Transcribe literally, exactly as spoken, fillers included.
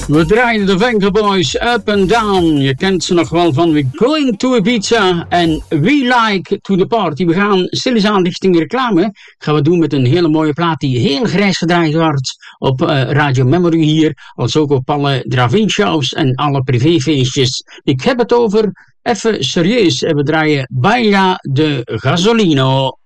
We draaien de Venga Boys Up and Down. Je kent ze nog wel van We're Going to Ibiza en We Like to the Party. We gaan stilletjes richting reclame. Gaan we doen met een hele mooie plaat die heel grijs gedraaid wordt op uh, Radio Memory hier. Als ook op alle drive-in shows en alle privéfeestjes. Ik heb het over even serieus. En we draaien Baila de Gasolino.